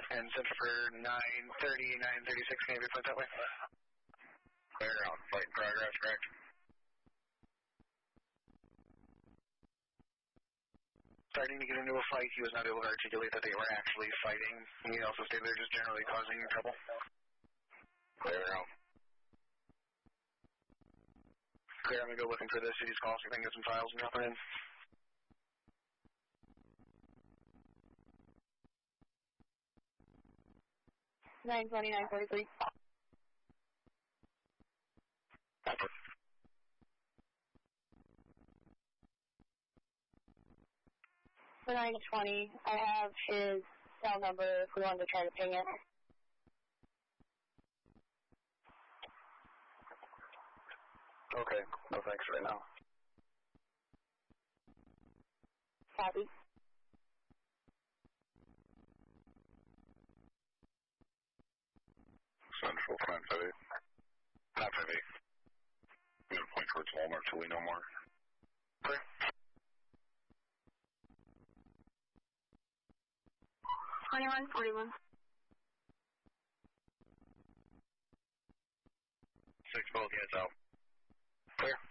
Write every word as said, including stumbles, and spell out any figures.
And center for nine thirty, nine thirty-six, can you be put that way? Clear out. Flight in progress, correct? Starting to get into a fight, he was not able to articulate that they were actually fighting. He also stated they're just generally causing trouble. Clear out. Clear, I'm going to go looking for the city's call, see if I can get some files and drop it in. nine twenty, nine forty-three. For nine twenty, I have his cell number if we wanted to try to ping it. Okay, no thanks right now. Copy. Central five five eight. five five eight. I'm going to point towards Walmart till we know more. Clear. twenty-one forty-one. Six bulkheads out. Clear.